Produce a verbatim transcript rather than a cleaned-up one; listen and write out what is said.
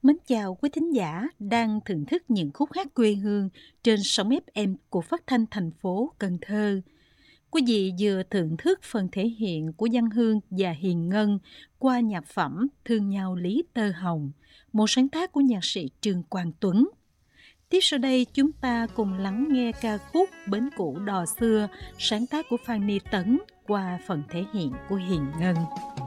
Mến chào quý thính giả đang thưởng thức những khúc hát quê hương trên sóng ép em của phát thanh thành phố Cần Thơ. Quý vị vừa thưởng thức phần thể hiện của Văn Hương và Hiền Ngân qua nhạc phẩm Thương nhau lý tơ hồng, một sáng tác của nhạc sĩ Trương Quang Tuấn. Tiếp sau đây chúng ta cùng lắng nghe ca khúc Bến cũ đò xưa, sáng tác của Phan Ni Tấn qua phần thể hiện của Hiền Ngân.